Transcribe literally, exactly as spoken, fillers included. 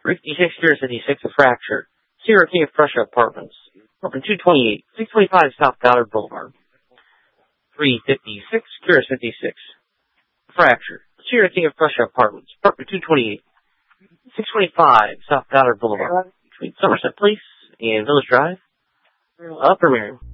fifty-six, fifty-six, a fracture. Sierra King of Prussia Apartments. Apartment two twenty-eight, six twenty-five South Ballard Boulevard. three fifty-six, Curious fifty-six. Fracture. Sierra King of Prussia Apartments. Apartment two twenty-eight, six twenty-five South Ballard Boulevard. Between Somerset Place and Village Drive. Upper Marion.